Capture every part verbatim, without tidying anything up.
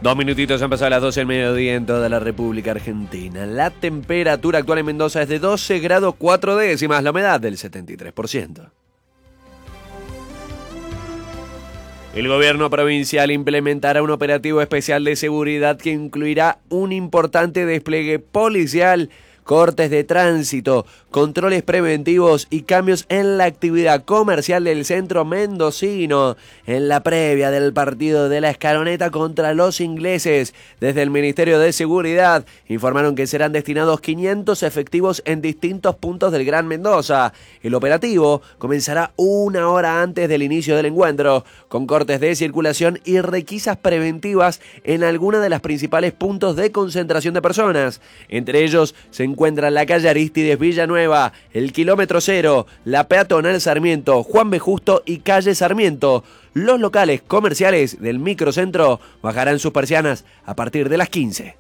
Dos minutitos han pasado las doce del mediodía en toda la República Argentina. La temperatura actual en Mendoza es de doce grados cuatro décimas, la humedad del setenta y tres por ciento. El gobierno provincial implementará un operativo especial de seguridad que incluirá un importante despliegue policial, cortes de tránsito, controles preventivos y cambios en la actividad comercial del centro mendocino en la previa del partido de la Escaloneta contra los ingleses. Desde el Ministerio de Seguridad informaron que serán destinados quinientos efectivos en distintos puntos del Gran Mendoza. El operativo comenzará una hora antes del inicio del encuentro, con cortes de circulación y requisas preventivas en algunas de las principales puntos de concentración de personas. Entre ellos se encuentran la calle Arístides Villanueva, el kilómetro cero, la peatonal Sarmiento, Juan B. Justo y calle Sarmiento. Los locales comerciales del microcentro bajarán sus persianas a partir de las quince.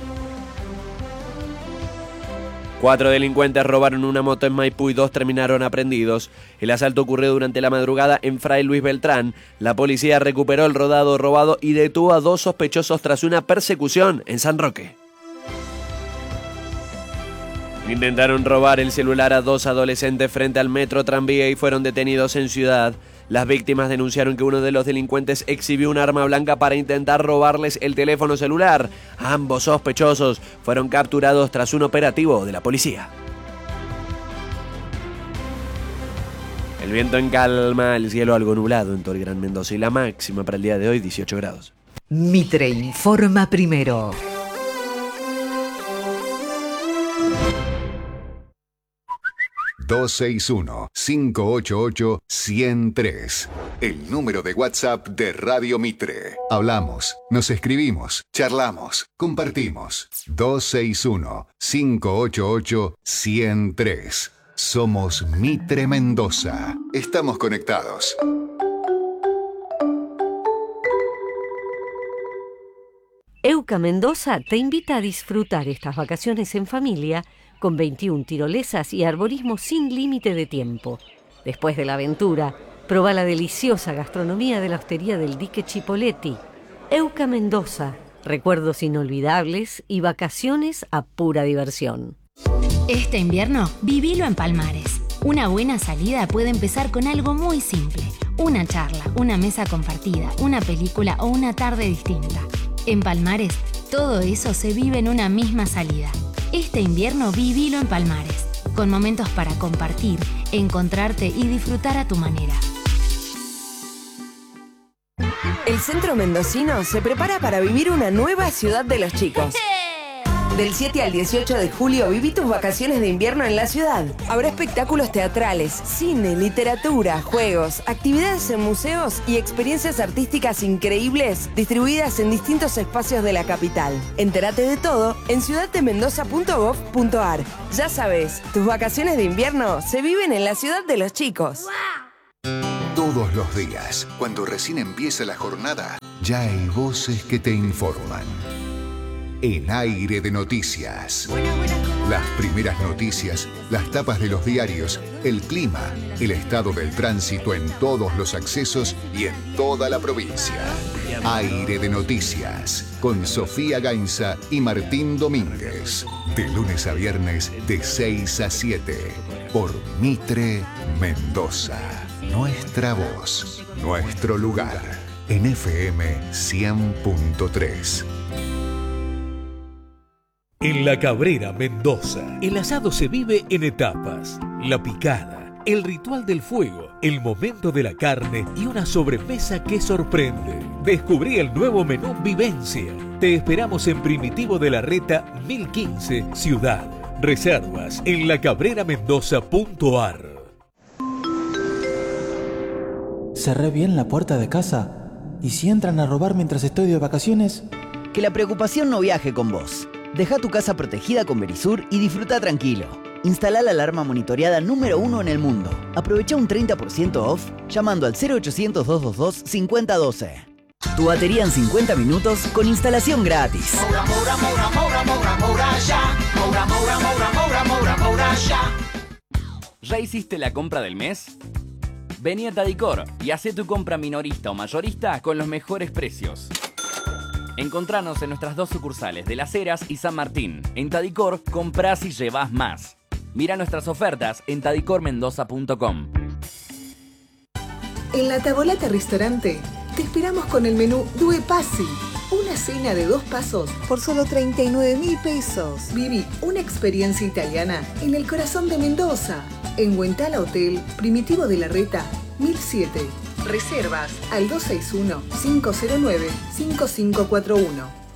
Cuatro delincuentes robaron una moto en Maipú y dos terminaron aprehendidos. El asalto ocurrió durante la madrugada en Fray Luis Beltrán. La policía recuperó el rodado robado y detuvo a dos sospechosos tras una persecución en San Roque. Intentaron robar el celular a dos adolescentes frente al metro tranvía y fueron detenidos en Ciudad. Las víctimas denunciaron que uno de los delincuentes exhibió un arma blanca para intentar robarles el teléfono celular. Ambos sospechosos fueron capturados tras un operativo de la policía. El viento en calma, el cielo algo nublado en todo el Gran Mendoza y la máxima para el día de hoy dieciocho grados. Mitre informa primero. dos seis uno, cinco ocho ocho, uno cero tres. El número de WhatsApp de Radio Mitre. Hablamos, nos escribimos, charlamos, compartimos. dos seis uno, cinco ocho ocho, uno cero tres. Somos Mitre Mendoza. Estamos conectados. Euca Mendoza te invita a disfrutar estas vacaciones en familia con veintiuna tirolesas y arborismo sin límite de tiempo. Después de la aventura, proba la deliciosa gastronomía de la hostería del Dique Chipoleti. Euca Mendoza, recuerdos inolvidables y vacaciones a pura diversión. Este invierno, vivilo en Palmares. Una buena salida puede empezar con algo muy simple. Una charla, una mesa compartida, una película o una tarde distinta. En Palmares, todo eso se vive en una misma salida. Este invierno vivilo en Palmares, con momentos para compartir, encontrarte y disfrutar a tu manera. El centro mendocino se prepara para vivir una nueva ciudad de los chicos. Del siete al dieciocho de julio viví tus vacaciones de invierno en la ciudad. Habrá espectáculos teatrales, cine, literatura, juegos, actividades en museos y experiencias artísticas increíbles distribuidas en distintos espacios de la capital. Entérate de todo en ciudad de mendoza punto gov punto ar. Ya sabes, tus vacaciones de invierno se viven en la ciudad de los chicos. Todos los días, cuando recién empieza la jornada, ya hay voces que te informan. En Aire de Noticias. Las primeras noticias, las tapas de los diarios, el clima, el estado del tránsito en todos los accesos y en toda la provincia. Aire de Noticias, con Sofía Gainza y Martín Domínguez. De lunes a viernes, de seis a siete. Por Mitre Mendoza. Nuestra voz, nuestro lugar. En F M cien punto tres. En La Cabrera, Mendoza, el asado se vive en etapas. La picada, el ritual del fuego, el momento de la carne y una sobremesa que sorprende. Descubrí el nuevo menú Vivencia. Te esperamos en Primitivo de la Reta mil quince, Ciudad. Reservas en la cabrera mendoza punto ar. Cerré bien la puerta de casa. ¿Y si entran a robar mientras estoy de vacaciones? Que la preocupación no viaje con vos. Deja tu casa protegida con Verisur y disfruta tranquilo. Instala la alarma monitoreada número uno en el mundo. Aprovecha un treinta por ciento off llamando al cero ochocientos, doscientos veintidós, cincuenta doce. Tu batería en cincuenta minutos con instalación gratis. Moura, moura, moura, moura, moura, moura, ya. Moura, moura, moura, moura, moura, moura, ya. ¿Ya hiciste la compra del mes? Vení a Tadicor y hacé tu compra minorista o mayorista con los mejores precios. Encontranos en nuestras dos sucursales de Las Heras y San Martín. En Tadicor, comprás y llevás más. Mira nuestras ofertas en tadicor mendoza punto com. En La Tavolata Restaurante te esperamos con el menú Due Passi. Una cena de dos pasos por solo treinta y nueve mil pesos. Viví una experiencia italiana en el corazón de Mendoza. En Huentala Hotel, Primitivo de la Reta, mil siete. Reservas al dos seis uno, cinco cero nueve, cinco cinco cuatro uno.